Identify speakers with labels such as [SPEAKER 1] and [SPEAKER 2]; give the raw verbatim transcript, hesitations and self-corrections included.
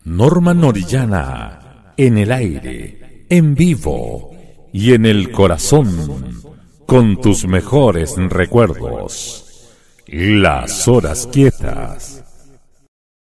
[SPEAKER 1] Norman Orellana, en el aire, en vivo y en el corazón, con tus mejores recuerdos. Las horas quietas.